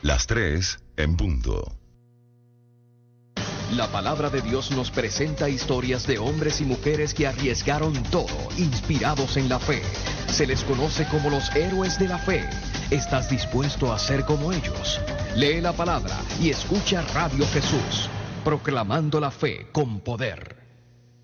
Las 3 en punto. La palabra de Dios nos presenta historias de hombres y mujeres que arriesgaron todo, inspirados en la fe. Se les conoce como los héroes de la fe. ¿Estás dispuesto a ser como ellos? Lee la palabra y escucha Radio Jesús, proclamando la fe con poder.